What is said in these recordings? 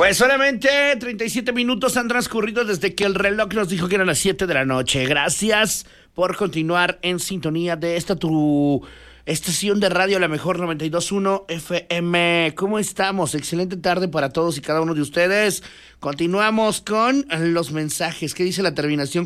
Pues solamente 37 minutos han transcurrido desde que el reloj nos dijo que eran las 7 de la noche. Gracias por continuar en sintonía de esta tu estación de radio, la mejor 92.1 FM. ¿Cómo estamos? Excelente tarde para todos y cada uno de ustedes. Continuamos con los mensajes. ¿Qué dice la terminación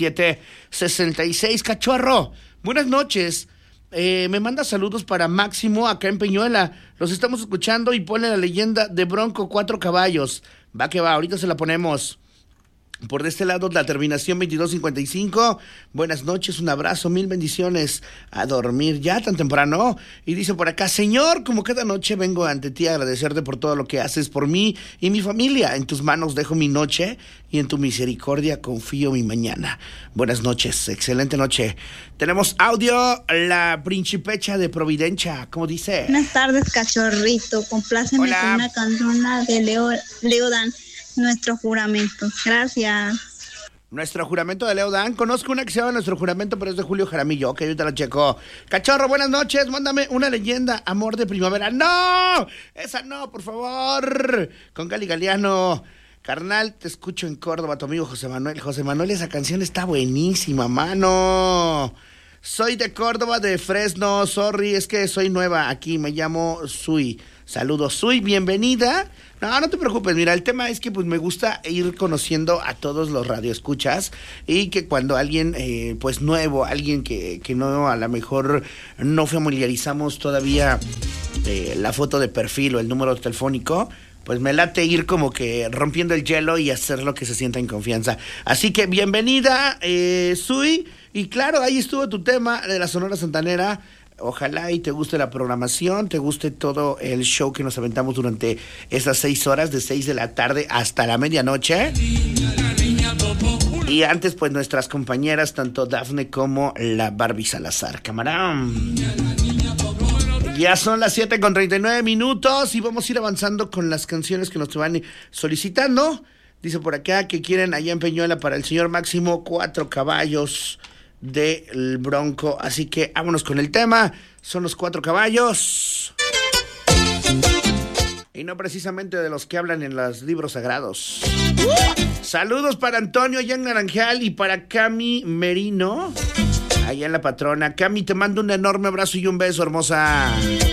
4766? Cachorro, buenas noches. Me manda saludos para Máximo acá en Peñuela. Los estamos escuchando y pone la leyenda de Bronco 4 caballos. Va que va, ahorita se la ponemos. Por de este lado, la terminación 2255. Buenas noches, un abrazo, mil bendiciones. A dormir ya tan temprano. Y dice por acá: Señor, como cada noche vengo ante ti a agradecerte por todo lo que haces por mí y mi familia. En tus manos dejo mi noche y en tu misericordia confío mi mañana. Buenas noches, excelente noche. Tenemos audio, la Principecha de Providencia. ¿Cómo dice? Buenas tardes, cachorrito. Compláceme Hola. con una canción de Leodan. Nuestro juramento. Gracias. Nuestro juramento de Leodan. Conozco una que se llama Nuestro juramento, pero es de Julio Jaramillo. Ok, ahorita la checo. Cachorro, buenas noches. Mándame una leyenda. Amor de primavera. ¡No! Esa no, por favor. Con Gali Galeano. Carnal, te escucho en Córdoba, tu amigo José Manuel. José Manuel, esa canción está buenísima, mano. Soy de Córdoba, de Fresno. Sorry, es que soy nueva aquí. Me llamo Sui. Saludos, Sui. Bienvenida. No te preocupes, mira, el tema es que pues me gusta ir conociendo a todos los radioescuchas y que cuando alguien pues nuevo, alguien que no, a lo mejor no familiarizamos todavía la foto de perfil o el número telefónico, pues me late ir como que rompiendo el hielo y hacer lo que se sienta en confianza. Así que bienvenida, Sui, y claro, ahí estuvo tu tema de la Sonora Santanera. Ojalá y te guste la programación, te guste todo el show que nos aventamos durante esas 6 horas, de 6 de la tarde hasta la medianoche. Y antes, pues, nuestras compañeras, tanto Dafne como la Barbie Salazar. Camarón. Ya son las 7:39 y vamos a ir avanzando con las canciones que nos van solicitando. Dice por acá que quieren allá en Peñuela para el señor Máximo 4 caballos del Bronco, así que vámonos con el tema. Son los 4 caballos y no precisamente de los que hablan en los libros sagrados. Saludos para Antonio allá en Naranjal y para Cami Merino allá en La Patrona. Cami, te mando un enorme abrazo y un beso, hermosa.